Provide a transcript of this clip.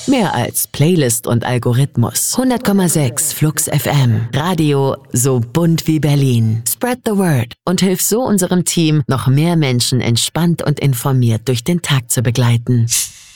Mehr als Playlist und Algorithmus. 100,6 Flux FM. Radio so bunt wie Berlin. Spread the word und hilf so unserem Team, noch mehr Menschen entspannt und informiert durch den Tag zu begleiten.